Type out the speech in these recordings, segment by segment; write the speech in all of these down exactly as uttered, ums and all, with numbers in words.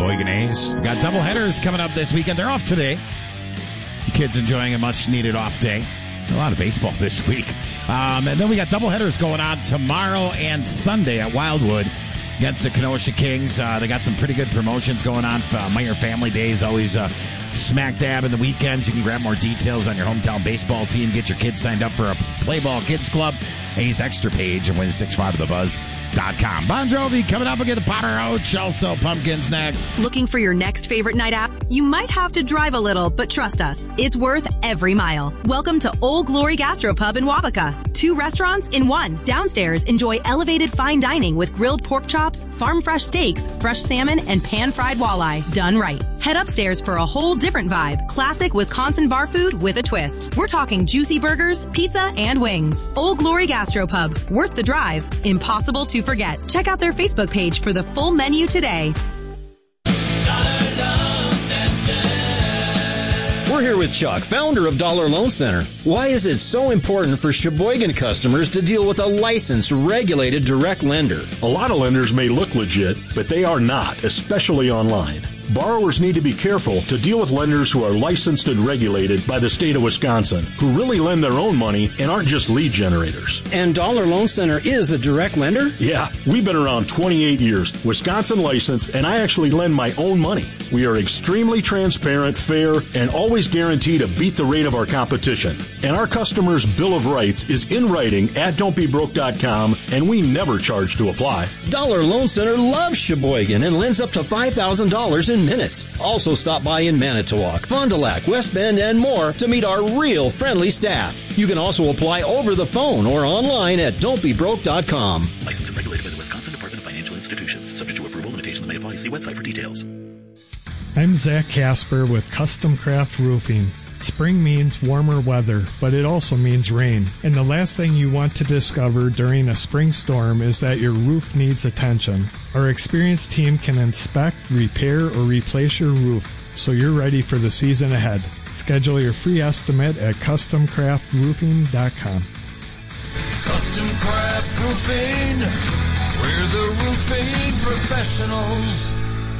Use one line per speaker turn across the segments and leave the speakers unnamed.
Sheboygan A's. We've got doubleheaders coming up this weekend. They're off today. The kids enjoying a much-needed off day. A lot of baseball this week. Um, and then we got doubleheaders going on tomorrow and Sunday at Wildwood against the Kenosha Kings. Uh, they got some pretty good promotions going on. Uh, Meyer Family Days always uh, smack dab in the weekends. You can grab more details on your hometown baseball team. Get your kids signed up for a Play Ball Kids Club. A's Extra page and win six five of the buzz dot com. Bon Jovi coming up again. The Potter Ouch. Also Pumpkins next.
Looking for your next favorite night out? You might have to drive a little, but trust us, it's worth every mile. Welcome to Old Glory Gastropub in Wabaka. Two restaurants in one. Downstairs, enjoy elevated fine dining with grilled pork chops, farm fresh steaks, fresh salmon, and pan-fried walleye. Done right. Head upstairs for a whole different vibe. Classic Wisconsin bar food with a twist. We're talking juicy burgers, pizza, and wings. Old Glory Gastropub. Worth the drive. Impossible to forget. Check out their Facebook page for the full menu today.
We're here with Chuck, founder of Dollar Loan Center. Why is it so important for Sheboygan customers to deal with a licensed, regulated direct lender?
A lot of lenders may look legit, but they are not, especially online. Borrowers need to be careful to deal with lenders who are licensed and regulated by the state of Wisconsin, who really lend their own money and aren't just lead generators.
And Dollar Loan Center is a direct lender?
Yeah, we've been around twenty-eight years, Wisconsin licensed, and I actually lend my own money. We are extremely transparent, fair, and always guarantee to beat the rate of our competition. And our customers' Bill of Rights is in writing at don't be broke dot com, and we never charge to apply.
Dollar Loan Center loves Sheboygan and lends up to five thousand dollars in minutes. Also stop by in Manitowoc, Fond du Lac, West Bend, and more to meet our real friendly staff. You can also apply over the phone or online at don't be broke dot com.
Licensed and regulated by the Wisconsin Department of Financial Institutions. Subject to approval, limitations may apply. See website for details.
I'm Zach Casper with Custom Craft Roofing. Spring means warmer weather, but it also means rain. And the last thing you want to discover during a spring storm is that your roof needs attention. Our experienced team can inspect, repair, or replace your roof so you're ready for the season ahead. Schedule your free estimate at custom craft roofing dot com.
Custom Craft Roofing, we're the roofing professionals.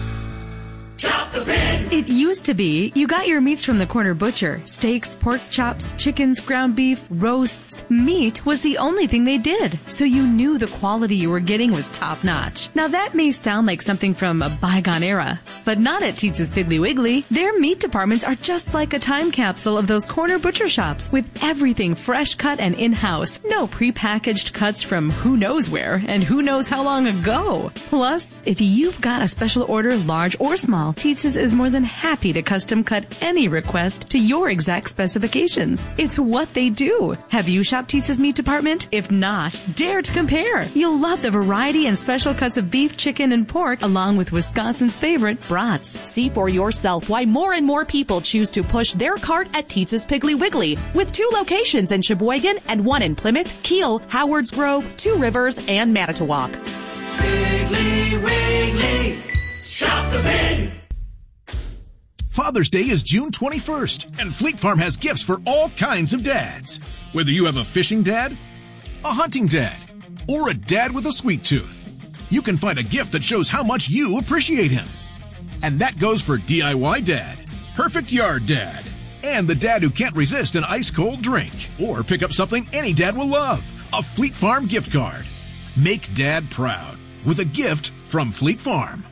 Chop the pig!
It used to be you got your meats from the corner butcher. Steaks, pork chops, chickens, ground beef, roasts. Meat was the only thing they did, so you knew the quality you were getting was top-notch. Now that may sound like something from a bygone era, but not at Teetz's Piggly Wiggly. Their meat departments are just like a time capsule of those corner butcher shops, with everything fresh cut and in-house. No prepackaged cuts from who knows where and who knows how long ago. Plus, if you've got a special order, large or small, Teetz's is more than happy to custom cut any request to your exact specifications. It's what they do. Have you shopped Teetz's meat department? If not, dare to compare. You'll love the variety and special cuts of beef, chicken, and pork, along with Wisconsin's favorite brats.
See for yourself why more and more people choose to push their cart at Teetz's Piggly Wiggly, with two locations in Sheboygan and one in Plymouth, Kiel, Howards Grove, Two Rivers, and Manitowoc.
Piggly Wiggly, shop the pig!
Father's Day is June twenty-first, and Fleet Farm has gifts for all kinds of dads. Whether you have a fishing dad, a hunting dad, or a dad with a sweet tooth, you can find a gift that shows how much you appreciate him. And that goes for D I Y dad, perfect yard dad, and the dad who can't resist an ice-cold drink. Or pick up something any dad will love, a Fleet Farm gift card. Make dad proud with a gift from Fleet Farm.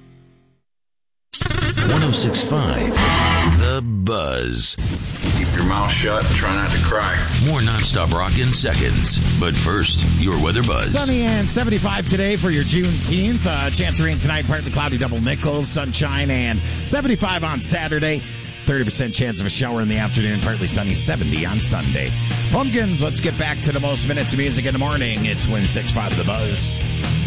one oh six point five The Buzz.
Keep your mouth shut and try not to cry.
More nonstop rock in seconds. But first, your weather buzz.
Sunny and seventy-five today for your Juneteenth. Uh, chance of rain tonight, partly cloudy, double nickels, sunshine, and seventy-five on Saturday. thirty percent chance of a shower in the afternoon, partly sunny, seventy on Sunday. Pumpkins, let's get back to the most minutes of music in the morning. It's Win six five The Buzz.